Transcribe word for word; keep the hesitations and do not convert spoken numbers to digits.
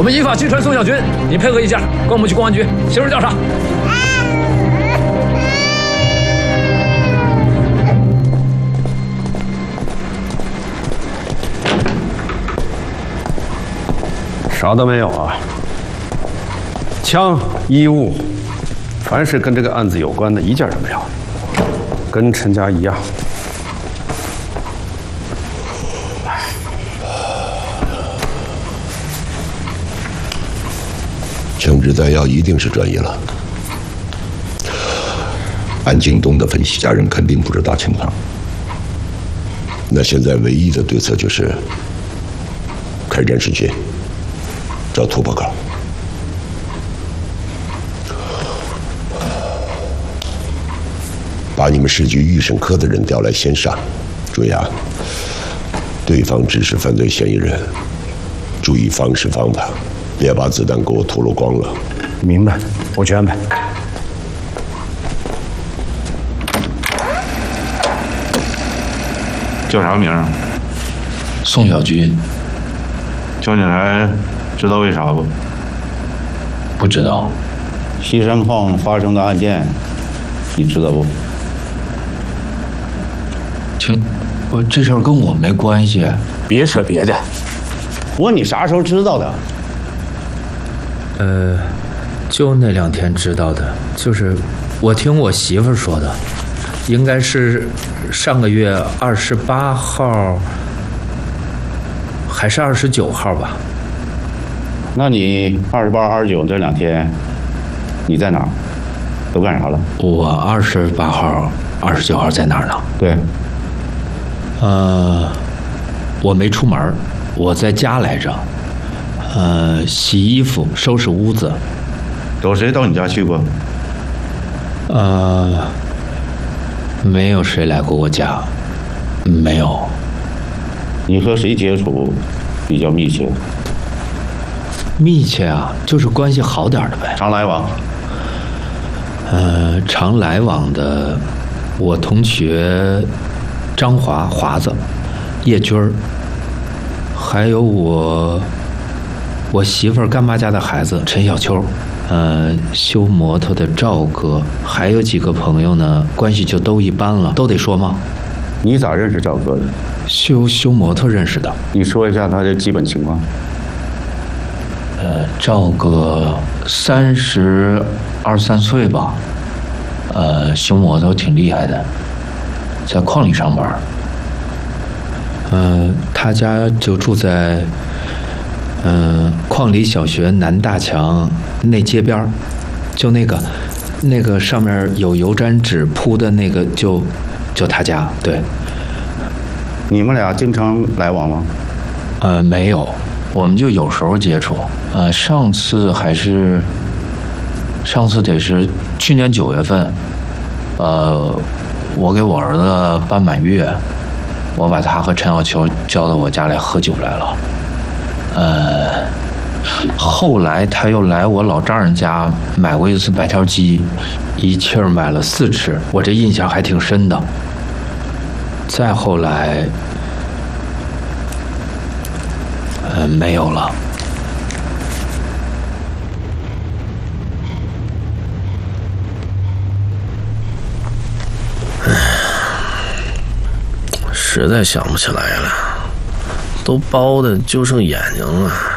我们依法拘传宋小军，你配合一下，跟我们去公安局刑事调查。 啥都没有啊，枪、衣物，凡是跟这个案子有关的，一件都没有，跟陈家一样。 枪支弹药一定是专业了。按京东的分析，家人肯定不知道情况。那现在唯一的对策就是开展审讯，找突破口。把你们市局预审科的人调来先上，注意啊，对方只是犯罪嫌疑人，注意方式方法，别把子弹给我吐露光了。 明白，我去安排。 叫啥名儿？ 宋小军。 交警还知道为啥不？ 不知道。 西山矿发生的案件，你知道不？ 听，我这事儿跟我没关系。 别扯别的。 我问你啥时候知道的？ 呃，就那两天知道的，就是我听我媳妇说的，应该是上个月二十八号，还是二十九号吧？ 那你二十八、二十九这两天，你在哪儿？都干啥了？ 我二十八号、二十九号在哪儿呢？ 对。 呃，我没出门，我在家来着。呃，洗衣服、收拾屋子。 有谁到你家去过？ 呃，没有谁来过我家，没有。 你和谁接触比较密切？ 密切啊，就是关系好点的呗。 常来往。 呃，常来往的，我同学张华华子、叶军儿，还有我我媳妇儿干妈家的孩子陈小秋，呃，修摩托的赵哥，还有几个朋友呢，关系就都一般了，都得说吗？ 你咋认识赵哥的？ 修修摩托认识的。 你说一下他的基本情况。 呃，赵哥三十二三岁吧，呃，修摩托挺厉害的，在矿里上班。呃，他家就住在，嗯、呃，矿里小学南大墙那街边儿，就那个，那个上面有油毡纸铺的那个就，就他家。对。 你们俩经常来往吗？ 呃，没有，我们就有时候接触。呃，上次还是，上次得是去年九月份，呃，我给我儿子办满月，我把他和陈小秋叫到我家来喝酒来了。呃，后来他又来我老丈人家买过一次白条鸡，一气儿买了四吃，我这印象还挺深的。再后来，呃，没有了。 实在想不起来了，都包的就剩眼睛了。